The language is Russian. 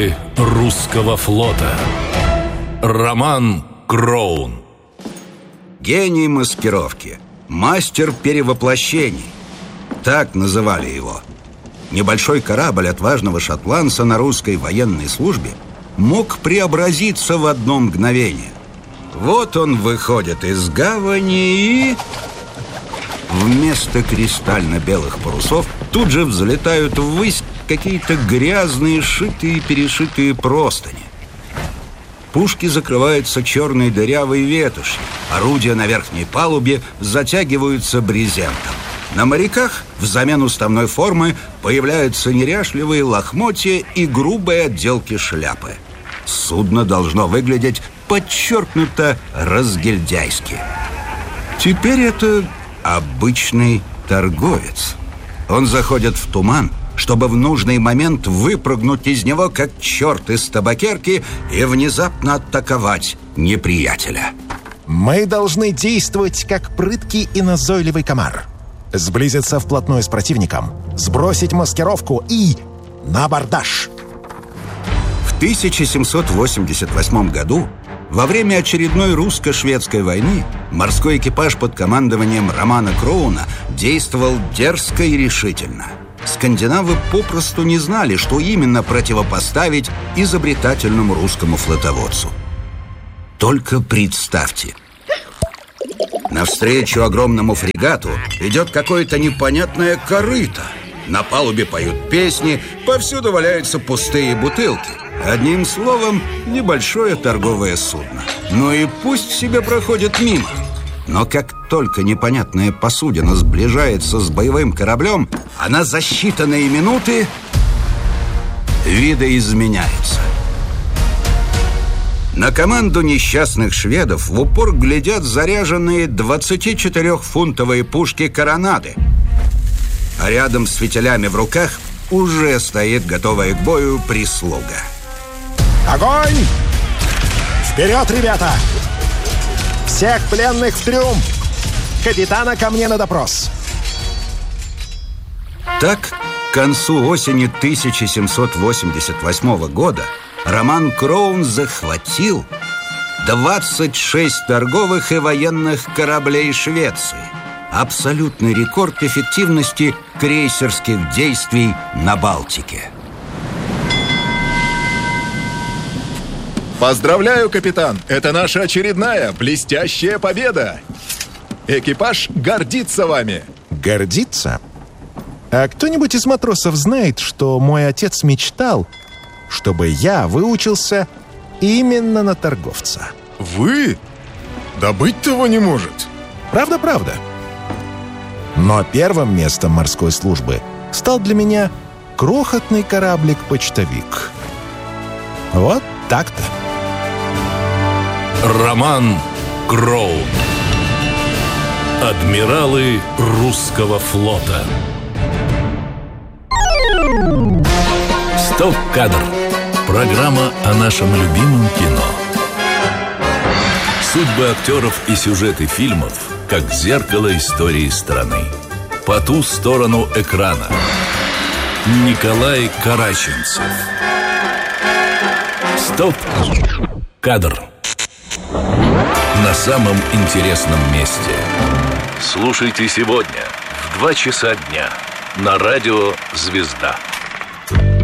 Адмиралы русского флота. Роман Кроун. Гений маскировки, мастер перевоплощений. Так называли его. Небольшой корабль отважного шотландца на русской военной службе мог преобразиться в одно мгновение. Вот он выходит из гавани и... вместо кристально-белых парусов тут же взлетают ввысь какие-то грязные, шитые-перешитые простыни. Пушки закрываются черной дырявой ветошью. Орудия на верхней палубе затягиваются брезентом. На моряках взамен уставной формы появляются неряшливые лохмотья и грубые отделки шляпы. Судно должно выглядеть подчеркнуто разгильдяйски. Теперь это обычный торговец. Он заходит в туман, чтобы в нужный момент выпрыгнуть из него, как черт из табакерки, и внезапно атаковать неприятеля. Мы должны действовать, как прыткий и назойливый комар. Сблизиться вплотную с противником, сбросить маскировку и на абордаж. В 1788 году, во время очередной русско-шведской войны, морской экипаж под командованием Романа Кроуна действовал дерзко и решительно. Скандинавы попросту не знали, что именно противопоставить изобретательному русскому флотоводцу. Только представьте, навстречу огромному фрегату идет какое-то непонятное корыто. На палубе поют песни, повсюду валяются пустые бутылки. Одним словом, небольшое торговое судно. Ну и пусть себе проходит мимо. Но как только непонятная посудина сближается с боевым кораблем, она за считанные минуты видоизменяется. На команду несчастных шведов в упор глядят заряженные 24-фунтовые пушки «Коронады». А рядом с фитилями в руках уже стоит готовая к бою прислуга. Огонь! Вперед, ребята! Всех пленных в трюм! Капитана ко мне на допрос! Так, к концу осени 1788 года Роман Кроун захватил 26 торговых и военных кораблей Швеции. Абсолютный рекорд эффективности крейсерских действий на Балтике. Поздравляю, капитан! Это наша очередная блестящая победа! Экипаж гордится вами! Гордится? А кто-нибудь из матросов знает, что мой отец мечтал, чтобы я выучился именно на торговца? Вы? Да быть того не может! Правда. Но первым местом морской службы стал для меня крохотный кораблик-почтовик. Вот так-то. Роман Кроун. Адмиралы русского флота. Стоп-кадр. Программа о нашем любимом кино. Судьбы актеров и сюжеты фильмов, как зеркало истории страны. По ту сторону экрана. Николай Караченцев. Стоп-кадр. На самом интересном месте. Слушайте сегодня в 2 часа дня на радио «Звезда».